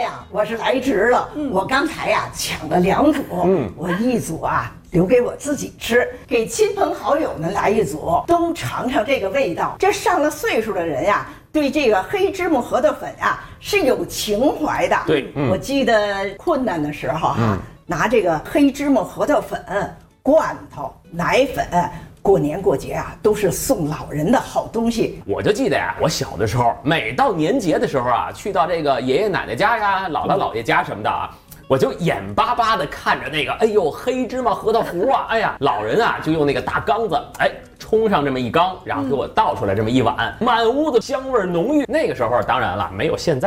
呀，我是来迟了。我刚才呀抢了2组，我1组啊留给我自己吃，给亲朋好友们来1组，都尝尝这个味道。这上了岁数的人呀，对这个黑芝麻核桃粉呀是有情怀的。 对， 我记得困难的时候哈，拿这个黑芝麻核桃粉、罐头、奶粉。过年过节啊，都是送老人的好东西。 我就记得呀，我小的时候，每到年节的时候啊，去到这个爷爷奶奶家呀、姥姥姥爷家什么的啊，我就眼巴巴的看着那个，哎呦，黑芝麻核桃糊啊，哎呀，老人啊就用那个大缸子，哎，冲上这么一缸，然后给我倒出来这么一碗，满屋子香味浓郁。那个时候当然了，没有现在。